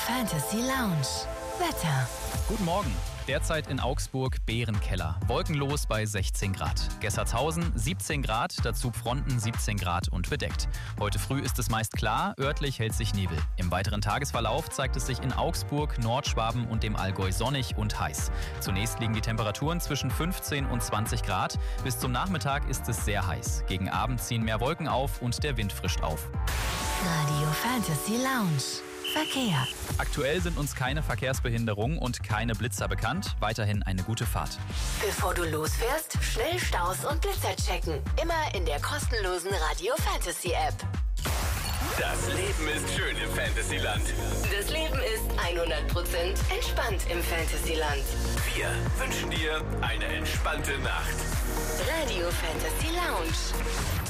Fantasy Lounge. Wetter. Guten Morgen. Derzeit in Augsburg Bärenkeller. Wolkenlos bei 16 Grad. Gessertshausen 17 Grad, dazu Pfronten 17 Grad und bedeckt. Heute früh ist es meist klar, örtlich hält sich Nebel. Im weiteren Tagesverlauf zeigt es sich in Augsburg, Nordschwaben und dem Allgäu sonnig und heiß. Zunächst liegen die Temperaturen zwischen 15 und 20 Grad. Bis zum Nachmittag ist es sehr heiß. Gegen Abend ziehen mehr Wolken auf und der Wind frischt auf. Radio Fantasy Lounge. Verkehr. Aktuell sind uns keine Verkehrsbehinderungen und keine Blitzer bekannt. Weiterhin eine gute Fahrt. Bevor du losfährst, schnell Staus und Blitzer checken. Immer in der kostenlosen Radio Fantasy App. Das Leben ist schön im Fantasyland. Das Leben ist 100% entspannt im Fantasyland. Wir wünschen dir eine entspannte Nacht. Radio Fantasy Lounge.